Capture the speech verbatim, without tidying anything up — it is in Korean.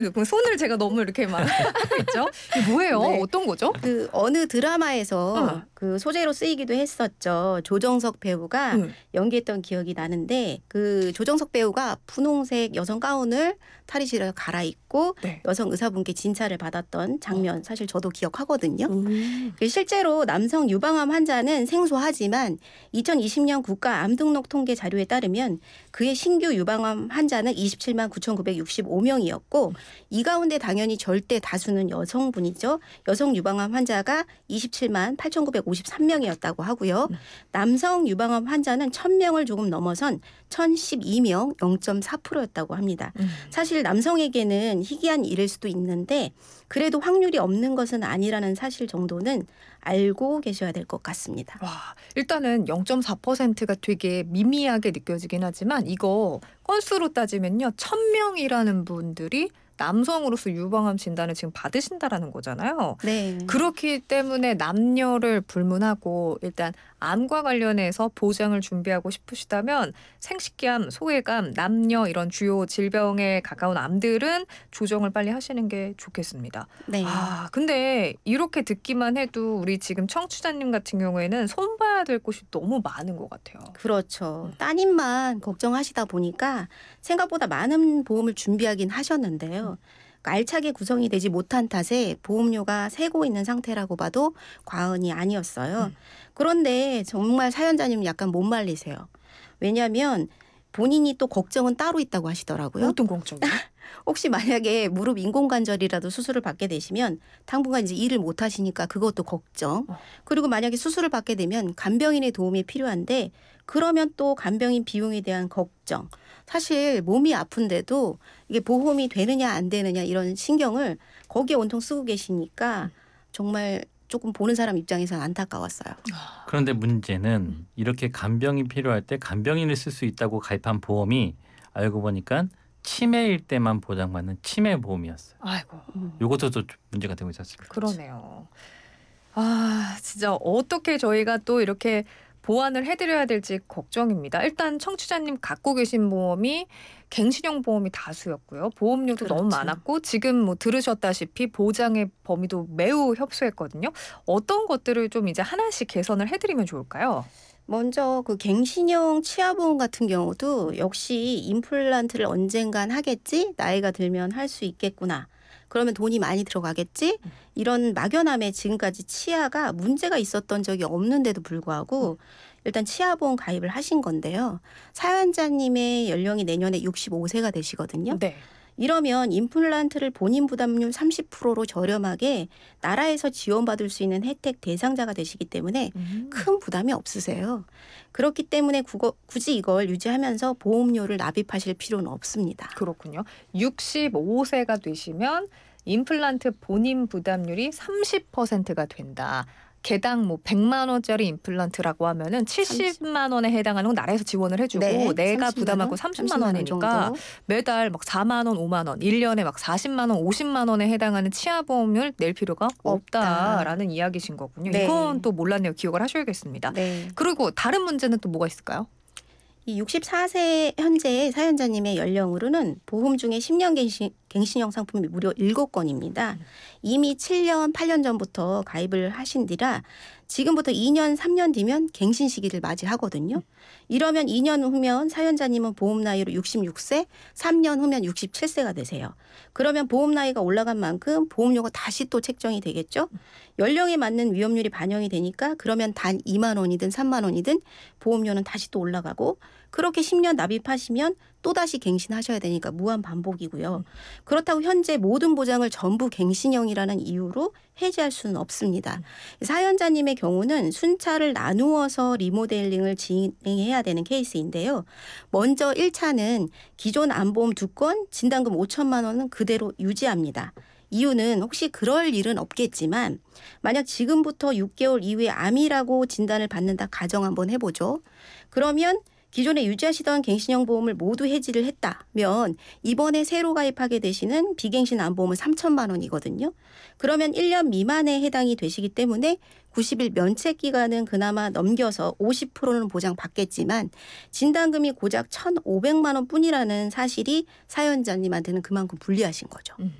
그 손을 제가 너무 이렇게 막 하고 있죠. 이게 뭐예요? 네. 어떤 거죠? 그 어느 드라마에서 응. 그 소재로 쓰이기도 했었죠. 조정석 배우가 응. 연기했던 기억이 나는데 그 조정석 배우가 분홍색 여성 가운을 탈의실에서 갈아입고 네. 여성 의사분께 진찰을 받았던 장면 사실 저도 기억하거든요. 음. 그 실제로 남성 유방암 환자는 생소하지만 이천이십 년 국가 암 등록 통계 자료에 따르면 그의 신규 유방암 환자는 이십칠만 구천구백육십오 명이었고 이 가운데 당연히 절대 다수는 여성분이죠. 여성 유방암 환자가 이십칠만 팔천구백오십삼 명이었다고 하고요. 남성 유방암 환자는 천 명을 조금 넘어선 천십이 명 영 점 사 퍼센트였다고 합니다. 음. 사실 남성에게는 희귀한 일일 수도 있는데 그래도 확률이 없는 것은 아니라는 사실 정도는 알고 계셔야 될 것 같습니다. 와, 일단은 영 점 사 퍼센트가 되게 미미하게 느껴지긴 하지만 이거 건수로 따지면요. 천 명이라는 분들이 남성으로서 유방암 진단을 지금 받으신다라는 거잖아요. 네. 그렇기 때문에 남녀를 불문하고 일단 암과 관련해서 보장을 준비하고 싶으시다면 생식기암, 소외감, 남녀 이런 주요 질병에 가까운 암들은 조정을 빨리 하시는 게 좋겠습니다. 네. 아, 근데 이렇게 듣기만 해도 우리 지금 청취자님 같은 경우에는 손봐야 될 곳이 너무 많은 것 같아요. 그렇죠. 따님만 걱정하시다 보니까 생각보다 많은 보험을 준비하긴 하셨는데요. 그러니까 알차게 구성이 되지 못한 탓에 보험료가 새고 있는 상태라고 봐도 과언이 아니었어요. 음. 그런데 정말 사연자님은 약간 못 말리세요. 왜냐하면 본인이 또 걱정은 따로 있다고 하시더라고요. 어떤 걱정이요? 혹시 만약에 무릎 인공관절이라도 수술을 받게 되시면 당분간 이제 일을 못 하시니까 그것도 걱정. 어. 그리고 만약에 수술을 받게 되면 간병인의 도움이 필요한데 그러면 또 간병인 비용에 대한 걱정. 사실 몸이 아픈데도 이게 보험이 되느냐 안 되느냐 이런 신경을 거기에 온통 쓰고 계시니까 정말 조금 보는 사람 입장에서는 안타까웠어요. 그런데 문제는 이렇게 간병이 필요할 때 간병인을 쓸 수 있다고 가입한 보험이 알고 보니까 치매일 때만 보장받는 치매 보험이었어요. 아이고. 음. 이것도 또 문제가 되고 있었습니다. 그러네요. 아, 진짜 어떻게 저희가 또 이렇게 보완을 해드려야 될지 걱정입니다. 일단 청취자님 갖고 계신 보험이 갱신형 보험이 다수였고요. 보험료도 너무 그렇죠. 많았고 지금 뭐 들으셨다시피 보장의 범위도 매우 협소했거든요. 어떤 것들을 좀 이제 하나씩 개선을 해드리면 좋을까요? 먼저 그 갱신형 치아보험 같은 경우도 역시 임플란트를 언젠간 하겠지? 나이가 들면 할 수 있겠구나. 그러면 돈이 많이 들어가겠지? 이런 막연함에 지금까지 치아가 문제가 있었던 적이 없는데도 불구하고 일단 치아보험 가입을 하신 건데요. 사연자님의 연령이 내년에 육십오 세가 되시거든요. 네. 이러면 임플란트를 본인 부담률 삼십 퍼센트로 저렴하게 나라에서 지원받을 수 있는 혜택 대상자가 되시기 때문에 음. 큰 부담이 없으세요. 그렇기 때문에 국어, 굳이 이걸 유지하면서 보험료를 납입하실 필요는 없습니다. 그렇군요. 육십오 세가 되시면 임플란트 본인 부담률이 삼십 퍼센트가 된다. 개당 뭐 백만 원짜리 임플란트라고 하면은 칠십만 원에 해당하는 건 나라에서 지원을 해주고 네, 내가 삼십만 부담하고 원, 삼십만 삼십만 원 원이니까 정도. 매달 막 사만 원, 오만 원, 일 년에 막 사십만 원, 오십만 원에 해당하는 치아보험을 낼 필요가 없다라는 이야기신 거군요. 네. 이건 또 몰랐네요. 기억을 하셔야겠습니다. 네. 그리고 다른 문제는 또 뭐가 있을까요? 이 육십사 세 현재 사연자님의 연령으로는 보험 중에 십 년 갱신, 갱신형 상품이 무려 일곱 건입니다. 이미 칠 년, 팔 년 전부터 가입을 하신 뒤라 지금부터 이 년, 삼 년 뒤면 갱신 시기를 맞이하거든요. 이러면 이 년 후면 사연자님은 보험 나이로 육십육 세, 삼 년 후면 육십칠 세가 되세요. 그러면 보험 나이가 올라간 만큼 보험료가 다시 또 책정이 되겠죠. 연령에 맞는 위험률이 반영이 되니까 그러면 단 이만 원이든 삼만 원이든 보험료는 다시 또 올라가고 그렇게 십 년 납입하시면 또다시 갱신하셔야 되니까 무한 반복이고요. 그렇다고 현재 모든 보장을 전부 갱신형이라는 이유로 해지할 수는 없습니다. 사연자님의 경우는 순차를 나누어서 리모델링을 진행해야 되는 케이스인데요. 먼저 일 차는 기존 암보험 두 건, 진단금 오천만 원은 그대로 유지합니다. 이유는 혹시 그럴 일은 없겠지만 만약 지금부터 육 개월 이후에 암이라고 진단을 받는다 가정 한번 해보죠. 그러면 기존에 유지하시던 갱신형 보험을 모두 해지를 했다면 이번에 새로 가입하게 되시는 비갱신 암보험은 삼천만 원이거든요. 그러면 일 년 미만에 해당이 되시기 때문에 구십 일 면책 기간은 그나마 넘겨서 오십 퍼센트는 보장받겠지만 진단금이 고작 천오백만 원뿐이라는 사실이 사연자님한테는 그만큼 불리하신 거죠. 음.